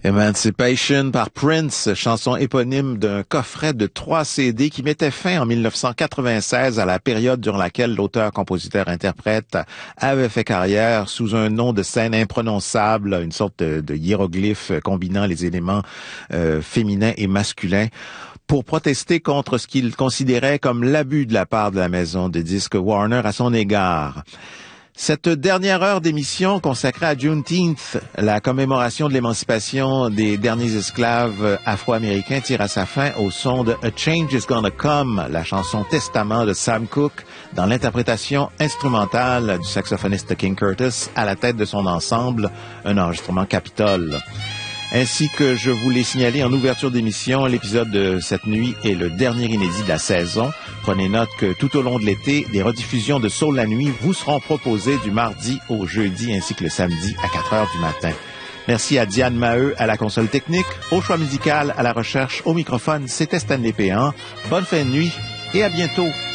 Emancipation par Prince, chanson éponyme d'un coffret de 3 CD qui mettait fin en 1996 à la période durant laquelle l'auteur-compositeur-interprète avait fait carrière sous un nom de scène imprononçable, une sorte de hiéroglyphe combinant les éléments féminins et masculins, pour protester contre ce qu'il considérait comme l'abus de la part de la maison de disques Warner à son égard. Cette dernière heure d'émission consacrée à Juneteenth, la commémoration de l'émancipation des derniers esclaves afro-américains, tire à sa fin au son de A Change Is Gonna Come, la chanson Testament de Sam Cooke, dans l'interprétation instrumentale du saxophoniste King Curtis à la tête de son ensemble, un enregistrement Capitol. Ainsi que je vous l'ai signalé en ouverture d'émission, l'épisode de cette nuit est le dernier inédit de la saison. Prenez note que tout au long de l'été, des rediffusions de Soul la nuit vous seront proposées du mardi au jeudi ainsi que le samedi à 4 heures du matin. Merci à Diane Maheu à la console technique, au choix musical, à la recherche, au microphone. C'était Stanley Péan. Bonne fin de nuit et à bientôt.